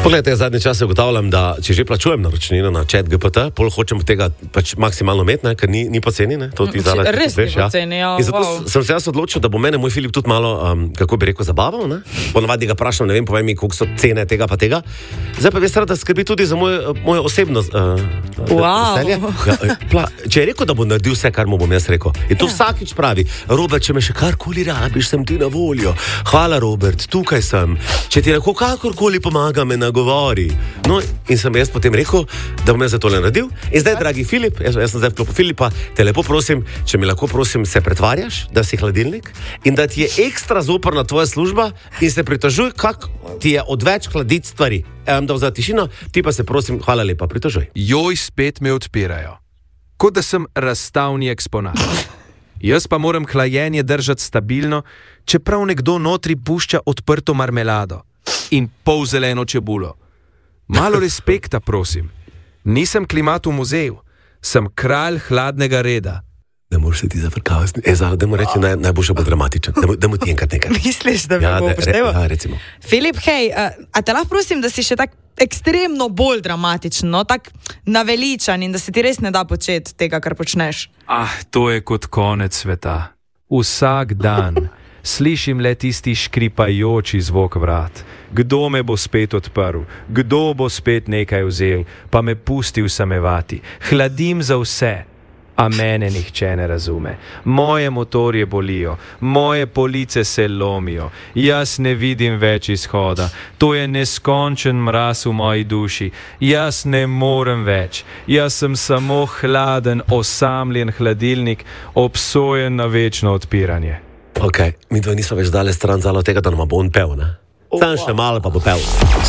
Poglejte, zadnje čase ugotavljam, da če že plačujem naročnino na ChatGPT, pol hočem tega pač maksimalno imeti, ker ni poceni, ne? To ti zdaj res ni poceni, ja. In zato sem se jaz odločil, da bo mene moj Filip tudi malo, kako bi rekel, zabaval, ne? Ponavadi ga vprašam, ne vem, povej mi, koliko so cene tega pa tega. Zdaj pa veš, da skrbi tudi za moje osebno veselje. Ja, če je rekel, da bo naredil vse, kar mu bom jaz rekel. In to vsakič pravi: Robert, če me še karkoli rabiš, sem ti na voljo. Hvala, Robert, tukaj sem. Če ti lahko kakorkoli pomaga, me nagovori. No, in sem jaz potem rekel, da bom jaz za tole naredil. In zdaj, dragi Filip, jaz sem zdaj v klopu Filipa, te lepo prosim, če mi lahko prosim se pretvarjaš, da si hladilnik in da ti je ekstra zoprna tvoja služba in se pritožuj, kak ti je odveč hladiti stvari. Da vzeti tišino, ti pa se prosim, hvala lepa, pritožuj. Joj, spet me odpirajo. Kot da sem razstavni eksponat. Jaz pa moram hlajenje držati stabilno, čeprav nekdo notri pušča odprto marmelado in pol zeleno čebulo. Malo respekta, prosim. Nisem klimat v muzeju, sem kralj hladnega reda. Ne moreš se ti zafrkavati. Da mu reči najboljše bo dramatičen. Da mu ti enkrat nekaj. Misliš, da bi bo upošteval? Ja, recimo. Filip, hej, a te lahko prosim, da si še tak ekstremno bolj dramatičen, no? Tak naveličan in da se ti res ne da početi tega, kar počneš? To je kot konec sveta. Vsak dan slišim le tisti škripajoči zvok vrat. Kdo me bo spet odprl? Kdo bo spet nekaj vzel, pa me pustil samevati? Hladim za vse, a mene nihče ne razume. Moje motorje bolijo, moje police se lomijo. Jaz ne vidim več izhoda. To je neskončen mraz v moji duši. Jaz ne morem več. Jaz sem samo hladen, osamljen hladilnik, obsojen na večno odpiranje. Ok, mi dva nismo več dale stran zalo tega, da nam bo on pel, ne? Sam še malo pa bo pel.